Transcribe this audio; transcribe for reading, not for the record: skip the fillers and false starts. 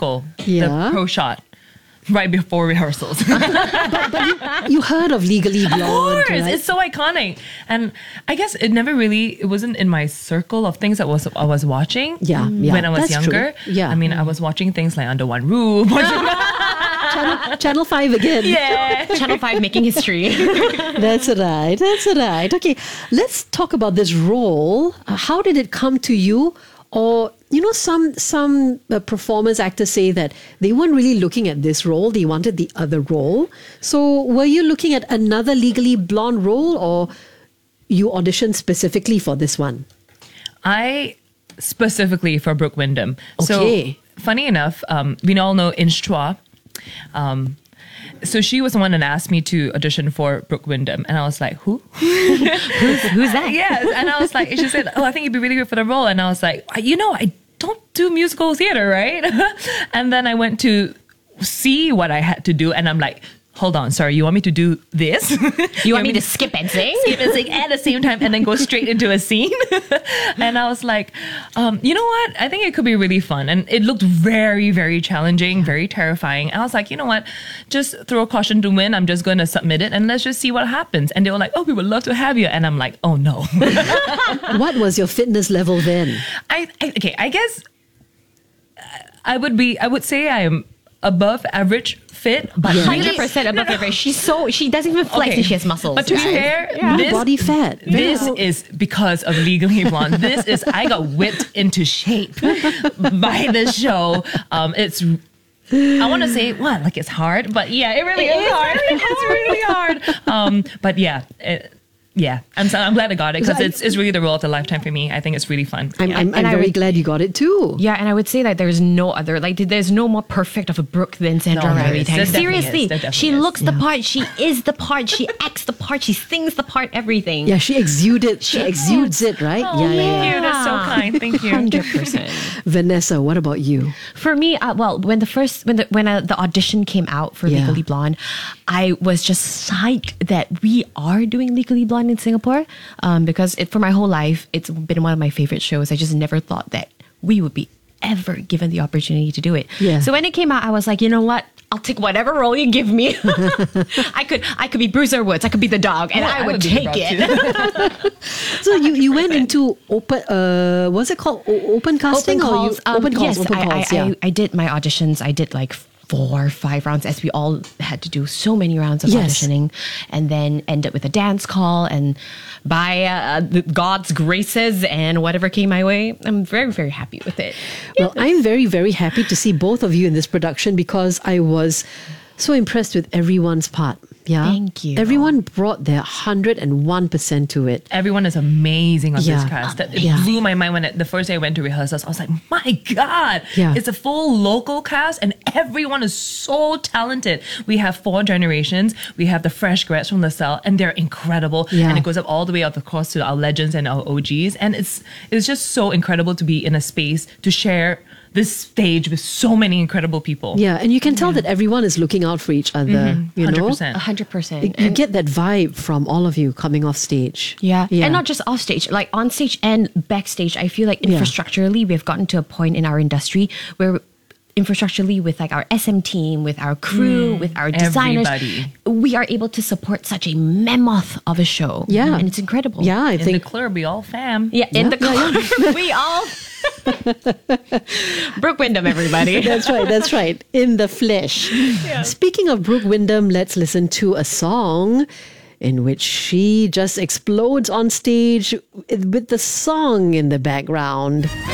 circle, Yeah. the pro shot. Right before rehearsals. But you heard of Legally Blonde, Of course, right? it's so iconic. And I guess it wasn't in my circle of things that I was watching Yeah, yeah, when I was that's younger. true. Yeah. I mean, I was watching things like Under One Roof. Channel 5 again. Yeah. Channel 5 making history. That's right. That's right. Okay, let's talk about this role. How did it come to you? Or, some performers, actors say that they weren't really looking at this role. They wanted the other role. So were you looking at another Legally Blonde role, or you auditioned specifically for this one? I specifically for Brooke Wyndham. Okay. So funny enough, we all know Inch Chua. So she was the one that asked me to audition for Brooke Wyndham. And I was like, who? Who's that? Yes. And I was like, she said, I think you'd be really good for the role. And I was like, I don't do musical theater, right? And then I went to see what I had to do. And I'm like, hold on, sorry, you want me to do this? You want me to skip and sing? Skip and sing at the same time and then go straight into a scene? And I was like, you know what? I think it could be really fun. And it looked very, very challenging, very terrifying. And I was like, you know what? Just throw caution to wind. I'm just going to submit it and let's just see what happens. And they were like, oh, we would love to have you. And I'm like, oh no. What was your fitness level then? I guess I would say I am above average fit, but 100% above average. She doesn't even flex Okay. and she has muscles. But to be fair, No body fat. This is because of Legally Blonde. I got whipped into shape by this show. I want to say, like it's hard, but yeah, it really is hard. It's really hard. But yeah, I'm glad I got it because it's really the role of the lifetime for me. I think it's really fun. I'm very glad you got it too. Yeah, and I would say that there's no other, there's no more perfect of a Brooke than Sandra No, there Riley is. Tang. There definitely Seriously, is. There definitely she is. looks the part, she is the part, she acts the part, she sings the part, everything. Yeah, she exudes it, right? Oh, thank you. That's so kind. Thank you. 100%. Vanessa, what about you? For me, when the audition came out for Yeah. Legally Blonde, I was just psyched that we are doing Legally Blonde in Singapore, because for my whole life, it's been one of my favorite shows. I just never thought that we would be ever given the opportunity to do it. Yeah. So when it came out, I was like, you know what? I'll take whatever role you give me. I could be Bruiser Woods. I could be the dog, and I would be take proud it. So you went into open, what's it called? Open casting? Open calls. Yes, I did my auditions. I did like 4 or 5 rounds, as we all had to do so many rounds of Yes. auditioning, and then ended with a dance call. And by God's graces and whatever came my way, I'm very, very happy with it. Well, I'm very, very happy to see both of you in this production because I was so impressed with everyone's part. Yeah. Thank you. Everyone brought their 101% to it. Everyone is amazing on Yeah. this cast. It Yeah. blew my mind when the first day I went to rehearsals. I was like, my God, Yeah. it's a full local cast and everyone is so talented. We have 4 generations. We have the fresh grads from LaSalle and they're incredible. Yeah. And it goes up all the way up, of course, to our legends and our OGs. And it's just so incredible to be in a space to share this stage with so many incredible people. Yeah. And you can tell that everyone is looking out for each other. You know? 100%. 100%. You get that vibe from all of you coming off stage. Yeah. And not just off stage, like on stage and backstage. I feel like infrastructurally, we've gotten to a point in our industry where infrastructurally with like our SM team, with our crew, with our designers, everybody. we are able to support such a mammoth of a show. Yeah. And it's incredible. Yeah, I In the think. club, we all fam. Yeah, in the club, we all... Brooke Wyndham, everybody. That's right. That's right. In the flesh. Speaking of Brooke Wyndham, let's listen to a song in which she just explodes on stage with the song in the background.